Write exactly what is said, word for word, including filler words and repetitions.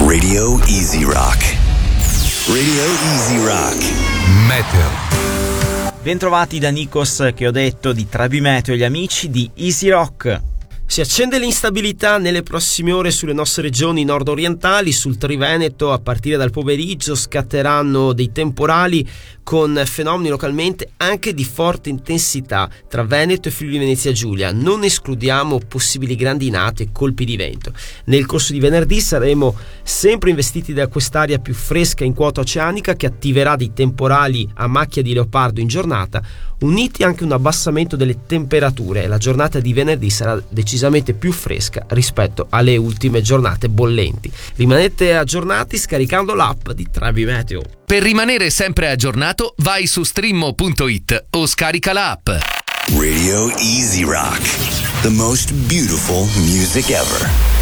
Radio Easy Rock. Radio Easy Rock. Meteo. Bentrovati da Nikos, che ho detto di Trabi Meteo e gli amici di Easy Rock. Si accende l'instabilità nelle prossime ore sulle nostre regioni nord-orientali. Sul Triveneto a partire dal pomeriggio scatteranno dei temporali con fenomeni localmente anche di forte intensità tra Veneto e Friuli Venezia Giulia. Non escludiamo possibili grandinate e colpi di vento. Nel corso di venerdì saremo sempre investiti da quest'aria più fresca in quota oceanica che attiverà dei temporali a macchia di leopardo in giornata, uniti anche un abbassamento delle temperature, e la giornata di venerdì sarà decisamente più fresca rispetto alle ultime giornate bollenti. Rimanete aggiornati scaricando l'app di Trabi Meteo. Per rimanere sempre aggiornato, vai su streammo punto it o scarica l'app. Radio Easy Rock. The most beautiful music ever.